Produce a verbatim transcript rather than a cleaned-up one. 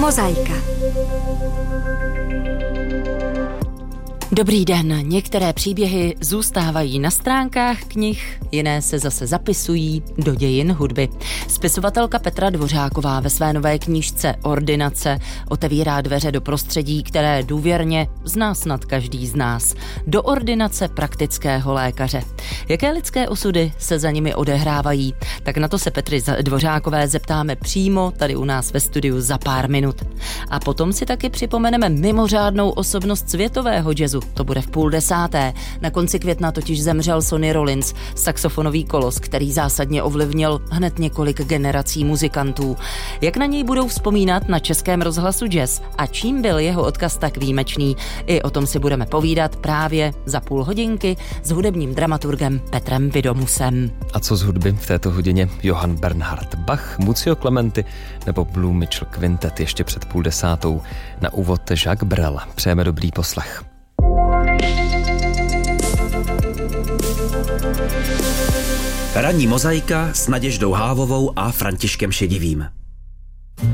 Mozaika. Dobrý den. Některé příběhy zůstávají na stránkách knih, jiné se zase zapisují do dějin hudby. Spisovatelka Petra Dvořáková ve své nové knížce Ordinace otevírá dveře do prostředí, které důvěrně zná snad každý z nás. Do ordinace praktického lékaře. Jaké lidské osudy se za nimi odehrávají? Tak na to se Petry Dvořákové zeptáme přímo tady u nás ve studiu za pár minut. A potom si taky připomeneme mimořádnou osobnost světového jazzu. To bude v půl desáté. Na konci května totiž zemřel Sonny Rollins, saxofonový kolos, který zásadně ovlivnil hned několik generací muzikantů. Jak na něj budou vzpomínat na Českém rozhlasu Jazz a čím byl jeho odkaz tak výjimečný? I o tom si budeme povídat právě za půl hodinky s hudebním dramaturgem Petrem Vidomusem. A co z hudby v této hodině? Johann Bernhard Bach, Muzio Clementi nebo Blue Mitchell Quintet ještě před půl desátou. Na úvod Jacques Brel. Přejeme dobrý poslech. Ranní mozaika s Naděždou Hávovou a Františkem Šedivým.